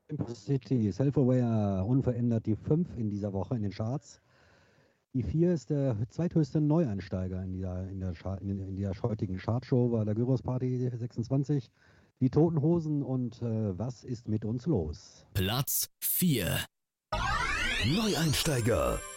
City, Self-Aware, unverändert die 5 in dieser Woche in den Charts. Die 4 ist der zweithöchste Neueinsteiger in der heutigen Chartshow, war der Gyros Party 26. Die Toten Hosen und was ist mit uns los? Platz 4. Neueinsteiger.